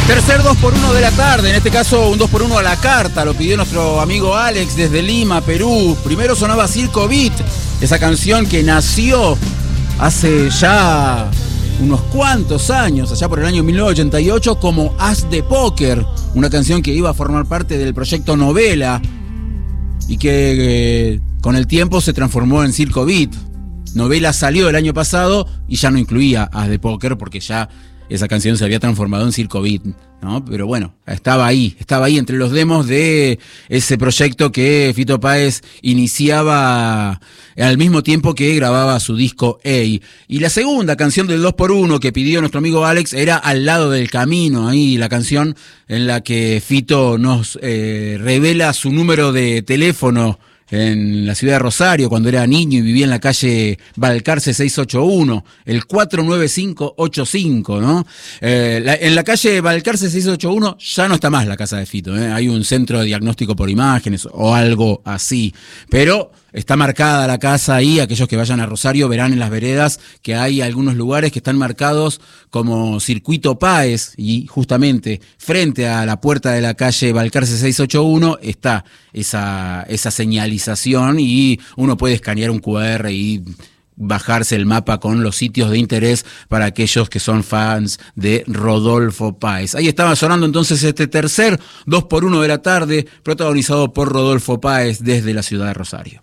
Tercer 2x1 de la tarde, en este caso un 2x1 a la carta, lo pidió nuestro amigo Alex desde Lima, Perú. Primero sonaba Circo Beat, esa canción que nació hace ya unos cuantos años, allá por el año 1988, como As de Póker, una canción que iba a formar parte del proyecto Novela y que con el tiempo se transformó en Circo Beat. Novela salió el año pasado y ya no incluía As de Póker porque ya esa canción se había transformado en Circo Beat, ¿no? Pero bueno, estaba ahí entre los demos de ese proyecto que Fito Páez iniciaba al mismo tiempo que grababa su disco Ey. Y la segunda canción del 2x1 que pidió nuestro amigo Alex era Al lado del camino, ahí la canción en la que Fito nos revela su número de teléfono en la ciudad de Rosario, cuando era niño y vivía en la calle Balcarce 681, el 49585, ¿no? En la calle Balcarce 681 ya no está más la casa de Fito, ¿eh? Hay un centro de diagnóstico por imágenes o algo así, pero está marcada la casa ahí. Aquellos que vayan a Rosario verán en las veredas que hay algunos lugares que están marcados como Circuito Páez, y justamente frente a la puerta de la calle Balcarce 681 está esa señalización y uno puede escanear un QR y bajarse el mapa con los sitios de interés para aquellos que son fans de Rodolfo Páez. Ahí estaba sonando entonces este tercer 2x1 de la tarde, protagonizado por Rodolfo Páez desde la ciudad de Rosario.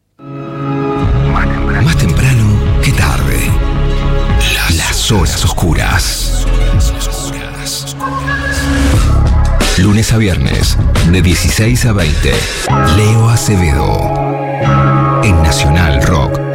Más temprano que tarde. Las horas oscuras. Lunes a viernes, de 16 a 20. Leo Acevedo. En Nacional Rock.